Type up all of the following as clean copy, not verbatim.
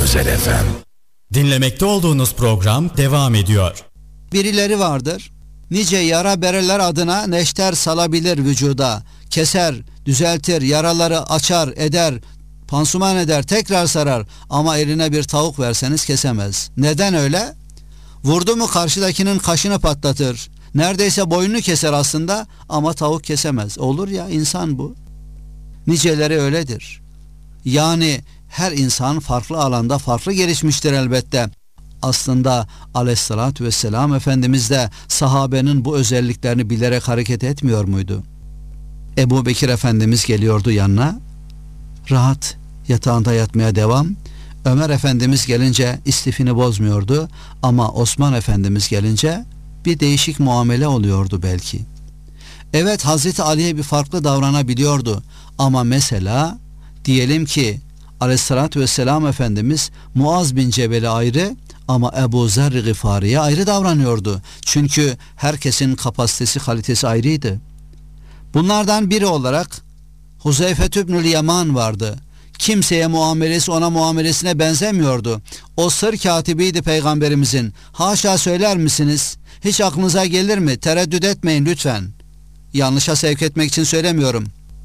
Özel FM. Dinlemekte olduğunuz program devam ediyor. Birileri vardır, nice yara bereler adına neşter salabilir vücuda, keser, düzeltir, yaraları açar, eder, pansuman eder, tekrar sarar ama eline bir tavuk verseniz kesemez. Neden öyle? Vurdu mu karşıdakinin kaşını patlatır, neredeyse boynunu keser aslında ama tavuk kesemez. Olur ya, insan bu. Niceleri öyledir. Yani her insan farklı alanda farklı gelişmiştir elbette. Aslında aleyhissalatü vesselam Efendimiz de sahabenin bu özelliklerini bilerek hareket etmiyor muydu? Ebu Bekir Efendimiz geliyordu yanına, rahat yatağında yatmaya devam. Ömer Efendimiz gelince istifini bozmuyordu ama Osman Efendimiz gelince bir değişik muamele oluyordu belki. Evet, Hazreti Ali'ye bir farklı davranabiliyordu ama mesela diyelim ki aleyhissalatü vesselam Efendimiz Muaz bin Cebel'e ayrı ama Ebu Zer Gıfari'ye ayrı davranıyordu. Çünkü herkesin kapasitesi, kalitesi ayrıydı. Bunlardan biri olarak Huzeyfe ibnül Yaman vardı. Kimseye muamelesi ona muamelesine benzemiyordu. O sır katibiydi Peygamberimizin. Haşa, söyler misiniz? Hiç aklınıza gelir mi? Tereddüt etmeyin lütfen. Yanlışa sevk etmek için söylemiyorum.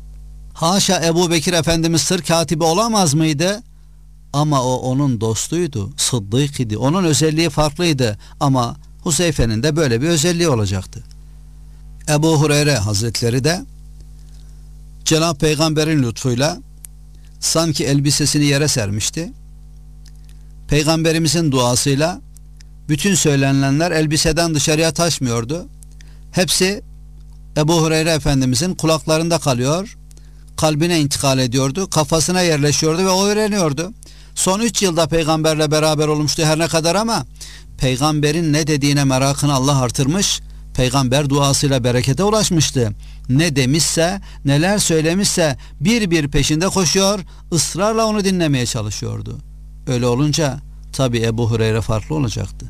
Haşa, Ebu Bekir Efendimiz sır katibi olamaz mıydı? Ama o onun dostuydu, sıddık idi. Onun özelliği farklıydı ama Huzeyfe'nin de böyle bir özelliği olacaktı. Ebu Hureyre Hazretleri de Cenab-ı Peygamber'in lütfuyla sanki elbisesini yere sermişti. Peygamberimizin duasıyla bütün söylenenler elbiseden dışarıya taşmıyordu. Hepsi Ebu Hureyre Efendimizin kulaklarında kalıyor, kalbine intikal ediyordu, kafasına yerleşiyordu ve o öğreniyordu. Son 3 yılda peygamberle beraber olmuştu her ne kadar ama peygamberin ne dediğine merakını Allah artırmış, peygamber duasıyla berekete ulaşmıştı. Ne demişse, neler söylemişse bir bir peşinde koşuyor, ısrarla onu dinlemeye çalışıyordu. Öyle olunca tabi Ebu Hureyre farklı olacaktı.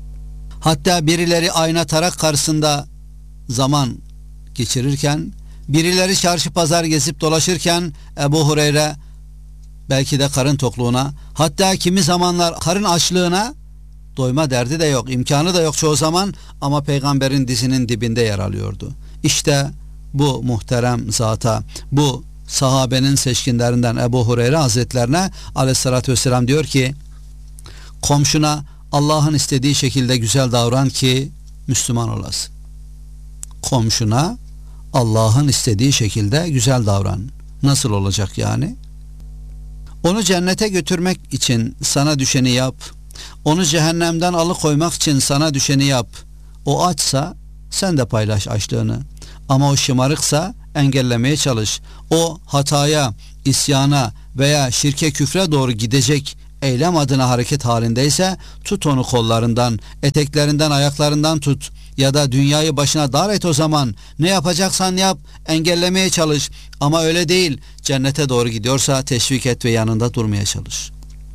Hatta birileri ayna tarak karşısında zaman geçirirken, birileri çarşı pazar gezip dolaşırken Ebu Hureyre belki de karın tokluğuna, hatta kimi zamanlar karın açlığına, doyma derdi de yok, imkanı da yok çoğu zaman ama peygamberin dizinin dibinde yer alıyordu. İşte bu muhterem zata, bu sahabenin seçkinlerinden Ebu Hureyre Hazretlerine aleyhissalatü vesselam diyor ki, komşuna Allah'ın istediği şekilde güzel davran ki Müslüman olasın. Komşuna Allah'ın istediği şekilde güzel davran. Nasıl olacak yani? Onu cennete götürmek için sana düşeni yap. Onu cehennemden alıkoymak için sana düşeni yap. O açsa sen de paylaş açlığını. Ama o şımarıksa engellemeye çalış. O hataya, isyana veya şirke, küfre doğru gidecek eylem adına hareket halindeyse tut onu kollarından, eteklerinden, ayaklarından tut. Ya da dünyayı başına dar et o zaman. Ne yapacaksan yap, engellemeye çalış. Ama öyle değil, cennete doğru gidiyorsa teşvik et ve yanında durmaya çalış.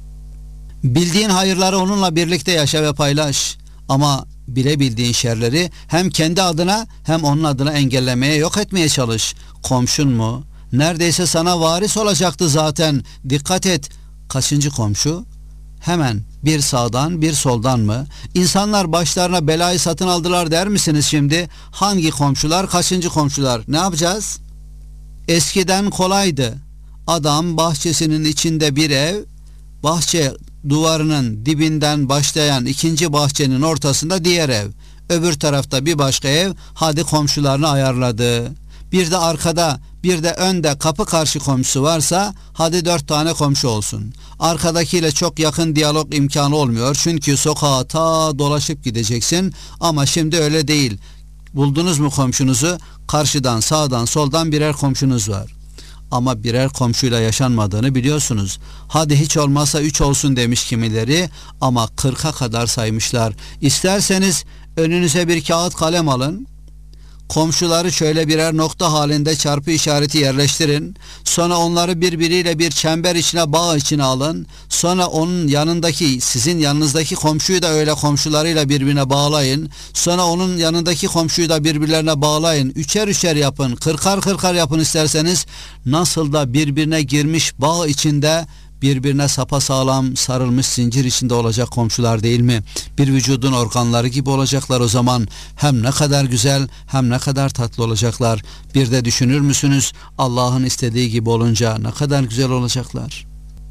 Bildiğin hayırları onunla birlikte yaşa ve paylaş. Ama bilebildiğin şerleri hem kendi adına hem onun adına engellemeye, yok etmeye çalış. Komşun mu? Neredeyse sana varis olacaktı zaten. Dikkat et. Kaçıncı komşu? Hemen bir sağdan bir soldan mı? İnsanlar başlarına belayı satın aldılar der misiniz şimdi? Hangi komşular, kaçıncı komşular? Ne yapacağız? Eskiden kolaydı. Adam bahçesinin içinde bir ev, bahçe duvarının dibinden başlayan ikinci bahçenin ortasında diğer ev. Öbür tarafta bir başka ev, hadi komşularını ayarladı. Bir de arkada, bir de önde kapı karşı komşusu varsa hadi 4 tane komşu olsun. Arkadakiyle çok yakın diyalog imkanı olmuyor. Çünkü sokağa ta dolaşıp gideceksin. Ama şimdi öyle değil. Buldunuz mu komşunuzu? Karşıdan, sağdan, soldan birer komşunuz var. Ama birer komşuyla yaşanmadığını biliyorsunuz. Hadi hiç olmazsa 3 olsun demiş kimileri ama 40'a kadar saymışlar. İsterseniz önünüze bir kağıt kalem alın. Komşuları şöyle birer nokta halinde çarpı işareti yerleştirin. Sonra onları birbiriyle bir çember içine, bağ içine alın. Sonra onun yanındaki, sizin yanınızdaki komşuyu da öyle komşularıyla birbirine bağlayın. Sonra onun yanındaki komşuyu da birbirlerine bağlayın. 3'er 3'er yapın, 40'ar 40'ar yapın isterseniz. Nasıl da birbirine girmiş bağ içinde birbirine sapasağlam sarılmış zincir içinde olacak komşular değil mi? Bir vücudun organları gibi olacaklar o zaman. Hem ne kadar güzel hem ne kadar tatlı olacaklar. Bir de düşünür müsünüz, Allah'ın istediği gibi olunca ne kadar güzel olacaklar.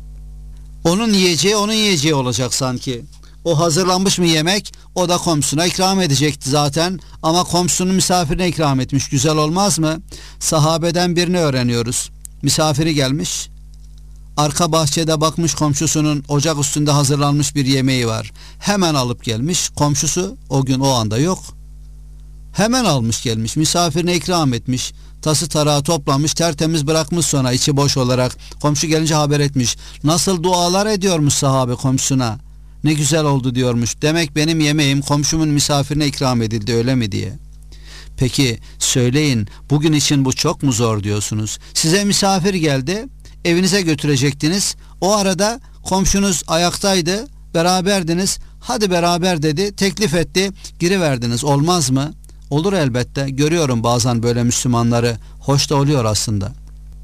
Onun yiyeceği olacak sanki. O hazırlanmış mı yemek, o da komşusuna ikram edecekti zaten, ama komşusunun misafirine ikram etmiş. Güzel olmaz mı? Sahabeden birini öğreniyoruz. Misafiri gelmiş, arka bahçede bakmış komşusunun ocak üstünde hazırlanmış bir yemeği var. Hemen alıp gelmiş. Komşusu o gün o anda yok. Hemen almış gelmiş, misafirine ikram etmiş. Tası tarağı toplamış, tertemiz bırakmış, sonra içi boş olarak. Komşu gelince haber etmiş. Nasıl dualar ediyormuş sahabe komşusuna. Ne güzel oldu diyormuş. Demek benim yemeğim komşumun misafirine ikram edildi, öyle mi diye. Peki söyleyin, bugün için bu çok mu zor diyorsunuz? Size misafir geldi, evinize götürecektiniz. O arada komşunuz ayaktaydı, beraberdiniz. Hadi beraber dedi, teklif etti, giriverdiniz. Olmaz mı? Olur elbette. Görüyorum bazen böyle Müslümanları. Hoş da oluyor aslında.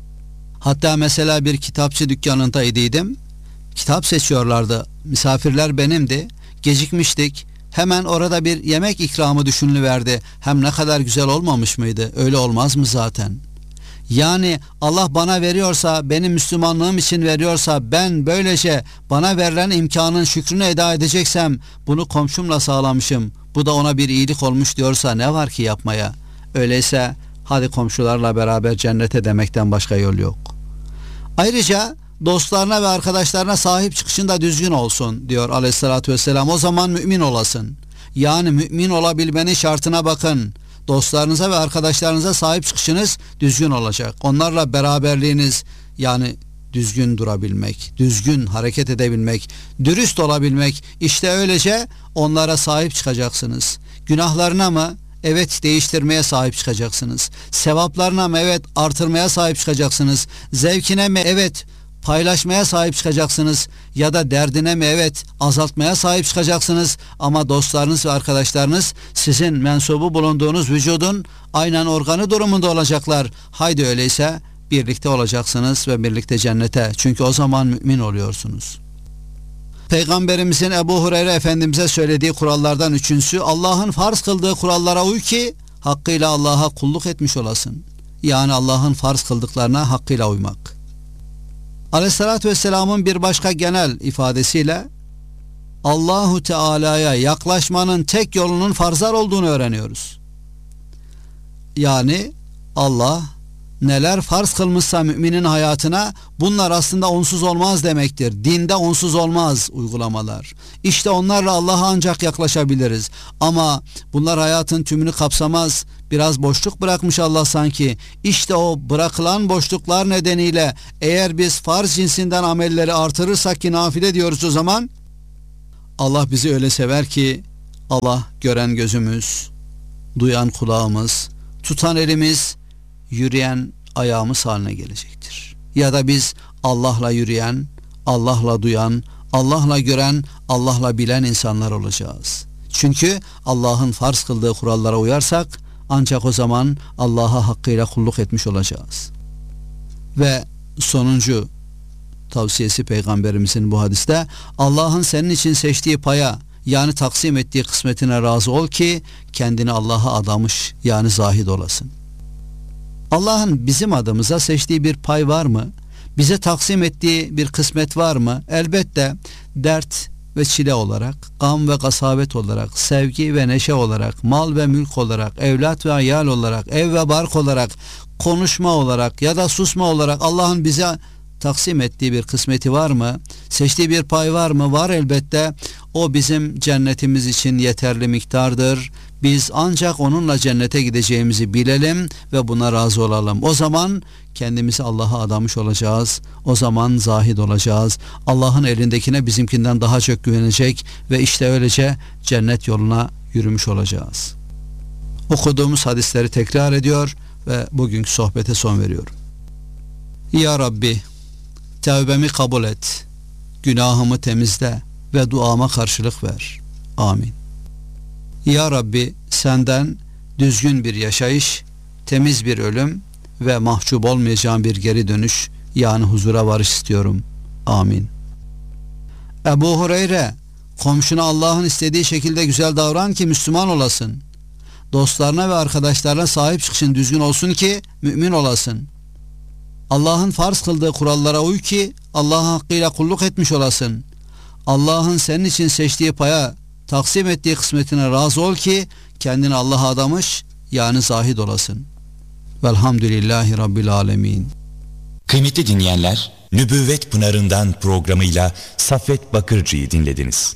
Hatta mesela bir kitapçı dükkanında idiydim. Kitap seçiyorlardı. Misafirler benimdi. Gecikmiştik. Hemen orada bir yemek ikramı düşünülüverdi. Hem ne kadar güzel olmamış mıydı? Öyle olmaz mı zaten? Yani Allah bana veriyorsa, benim Müslümanlığım için veriyorsa, ben böylece bana verilen imkanın şükrünü eda edeceksem, bunu komşumla sağlamışım, bu da ona bir iyilik olmuş diyorsa ne var ki yapmaya? Öyleyse hadi komşularla beraber cennete demekten başka yol yok. Ayrıca dostlarına ve arkadaşlarına sahip çıkışında düzgün olsun diyor Aleyhisselatü Vesselam. O zaman mümin olasın. Yani mümin olabilmenin şartına bakın. Dostlarınıza ve arkadaşlarınıza sahip çıkışınız düzgün olacak. Onlarla beraberliğiniz, yani düzgün durabilmek, düzgün hareket edebilmek, dürüst olabilmek, işte öylece onlara sahip çıkacaksınız. Günahlarına mı? Evet, değiştirmeye sahip çıkacaksınız. Sevaplarına mı? Evet, artırmaya sahip çıkacaksınız. Zevkine mi? Evet, paylaşmaya sahip çıkacaksınız. Ya da derdine mi? Evet, azaltmaya sahip çıkacaksınız. Ama dostlarınız ve arkadaşlarınız sizin mensubu bulunduğunuz vücudun aynen organı durumunda olacaklar. Haydi öyleyse birlikte olacaksınız ve birlikte cennete. Çünkü o zaman mümin oluyorsunuz. Peygamberimizin Ebu Hureyre Efendimiz'e söylediği kurallardan üçüncüsü, Allah'ın farz kıldığı kurallara uy ki hakkıyla Allah'a kulluk etmiş olasın. Yani Allah'ın farz kıldıklarına hakkıyla uymak. Aleyhissalatü Vesselam'ın bir başka genel ifadesiyle Allahu Teala'ya yaklaşmanın tek yolunun farzlar olduğunu öğreniyoruz. Yani Allah neler farz kılmışsa müminin hayatına, bunlar aslında onsuz olmaz demektir. Dinde onsuz olmaz uygulamalar. İşte onlarla Allah'a ancak yaklaşabiliriz. Ama bunlar hayatın tümünü kapsamaz. Biraz boşluk bırakmış Allah sanki. İşte o bırakılan boşluklar nedeniyle eğer biz farz cinsinden amelleri artırırsak, ki nafile diyoruz o zaman, Allah bizi öyle sever ki Allah gören gözümüz, duyan kulağımız, tutan elimiz, yürüyen ayağımız haline gelecektir. Ya da biz Allah'la yürüyen, Allah'la duyan, Allah'la gören, Allah'la bilen insanlar olacağız. Çünkü Allah'ın farz kıldığı kurallara uyarsak ancak o zaman Allah'a hakkıyla kulluk etmiş olacağız. Ve sonuncu tavsiyesi Peygamberimizin bu hadiste, Allah'ın senin için seçtiği paya, yani taksim ettiği kısmetine razı ol ki kendini Allah'a adamış, yani zahid olasın. Allah'ın bizim adımıza seçtiği bir pay var mı? Bize taksim ettiği bir kısmet var mı? Elbette dert ve çile olarak, gam ve gasabet olarak, sevgi ve neşe olarak, mal ve mülk olarak, evlat ve ayal olarak, ev ve bark olarak, konuşma olarak ya da susma olarak Allah'ın bize taksim ettiği bir kısmeti var mı? Seçtiği bir pay var mı? Var elbette. O bizim cennetimiz için yeterli miktardır. Biz ancak onunla cennete gideceğimizi bilelim ve buna razı olalım. O zaman kendimizi Allah'a adamış olacağız. O zaman zahid olacağız. Allah'ın elindekine bizimkinden daha çok güvenecek ve işte öylece cennet yoluna yürümüş olacağız. Okuduğumuz hadisleri tekrar ediyor ve bugünkü sohbete son veriyorum. Ya Rabbi, tevbemi kabul et, günahımı temizle ve duama karşılık ver. Amin. Ya Rabbi, senden düzgün bir yaşayış, temiz bir ölüm ve mahcup olmayacağım bir geri dönüş, yani huzura varış istiyorum. Amin. Ebu Hureyre, komşuna Allah'ın istediği şekilde güzel davran ki Müslüman olasın. Dostlarına ve arkadaşlarına sahip çıkışın düzgün olsun ki mümin olasın. Allah'ın farz kıldığı kurallara uy ki Allah'a hakkıyla kulluk etmiş olasın. Allah'ın senin için seçtiği paya, taksim ettiği kısmetine razı ol ki kendini Allah'a adamış, yani zahid olasın. Velhamdülillahi Rabbil alemin. Kıymetli dinleyenler, Nübüvvet Pınarı'ndan programıyla Saffet Bakırcı'yı dinlediniz.